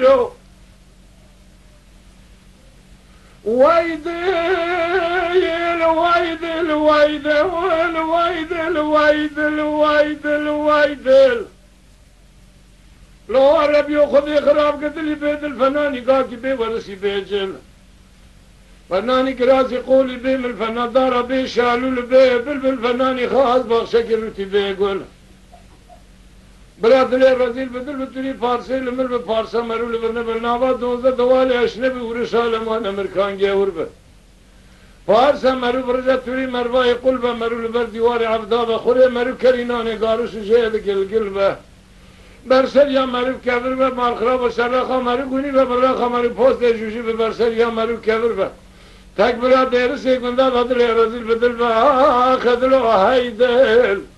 رو ويدل ويدل ويدل ويدل ويدل ويدل ويدل لو عرب ياخذ خراب قتل بيت الفنان قاكي بي ورسي بيجل فناني كراسي قولي بي من الفنان دار بي شالول بي بالفنان خاص بخشكل رتي بي يقول براد لي رزيل بدل بتري فارسي لمر بفارسا مرو لبرنا بالنابا دوزة دوالي اشنبي ورسالة وانا مركان جاور بي فارسا مرو برجا تري مرواي قلبة مرو لبر ديواري عبدابة خوري مرو كريناني قاروش جيدك القلبة برسل يا مرو كبر بي مالخرا بسرخا مرو قوني ببرخا مرو پوست جوشي ببرسل يا مرو كبر بي تك براد دير سيكوندا بدل رزيل بدل بي خدلو هايدل